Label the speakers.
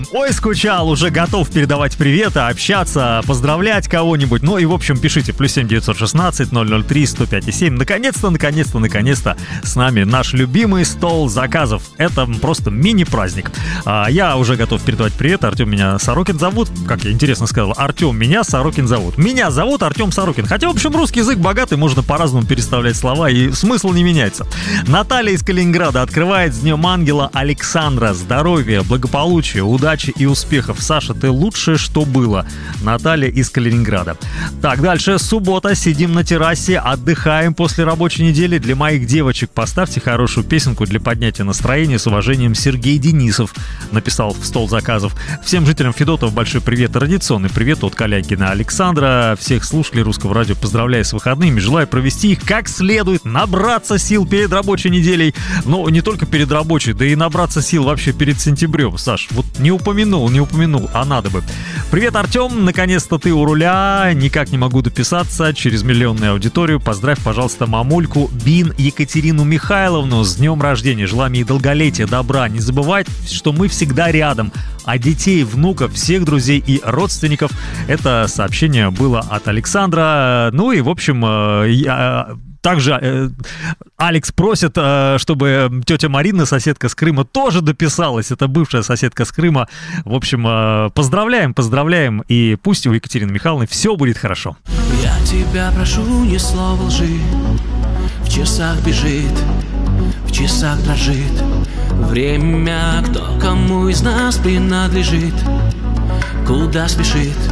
Speaker 1: Ой, скучал, уже готов передавать приветы, общаться, поздравлять кого-нибудь. Ну и, в общем, пишите +7 916 003 105 7. Наконец-то с нами наш любимый стол заказов. Это просто мини-праздник. Я уже готов передавать привет. Артем меня Сорокин зовут. Как я интересно сказал, Артем меня Сорокин зовут. Меня зовут Артем Сорокин. Хотя, в общем, русский язык богатый, можно по-разному переставлять слова, и смысл не меняется. Наталья из Калининграда открывает с Днем Ангела Александра. Здоровья, благополучия, удачи и успехов. Саша, ты лучшее, что было. Наталья из Калининграда. Так, дальше. Суббота. Сидим на террасе, отдыхаем после рабочей недели. Для моих девочек поставьте хорошую песенку для поднятия настроения. С уважением, Сергей Денисов написал в стол заказов. Всем жителям Федотова большой привет. Традиционный привет от Калягина Александра. Всех слушателей Русского радио поздравляю с выходными. Желаю провести их как следует, набраться сил перед рабочей неделей. Но не только перед рабочей, да и набраться сил вообще перед сентябрем. Саш, вот не упомянул, а надо бы. Привет, Артем, наконец-то ты у руля. Никак не могу дописаться через миллионную аудиторию. Поздравь, пожалуйста, мамульку Бин Екатерину Михайловну с днем рождения. Желаем ей долголетия, добра. Не забывать, что мы всегда рядом. А детей, внуков, всех друзей и родственников. Это сообщение было от Александра. Ну и, в общем, также Алекс просит, чтобы тетя Марина, соседка с Крыма, тоже дописалась. Это бывшая соседка с Крыма. В общем, поздравляем. И пусть у Екатерины Михайловны все будет хорошо.
Speaker 2: Я тебя прошу, ни слова лжи. В часах бежит, в часах дрожит. Время, кто кому из нас принадлежит. Куда спешит